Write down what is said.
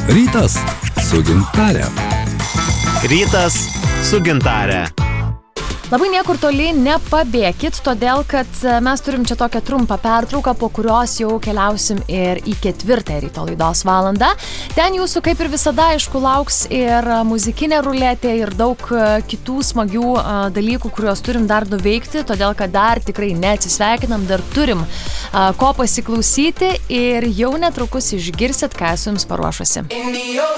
Rytas su gintare. Rytas su gintare. Labai niekur toli nepabėkit, todėl kad mes turim čia tokią trumpą pertrauką, po kurios jau keliausim ir į 4 ryto laidos valandą. Ten jūsų kaip ir visada, aišku, lauks ir muzikinė ruletė ir daug kitų smagių dalykų, kuriuos turim dar nuveikti, todėl kad dar tikrai neatsisveikinam, dar turim ko pasiklausyti ir jau netrukus išgirsit, ką esu jums paruošusi.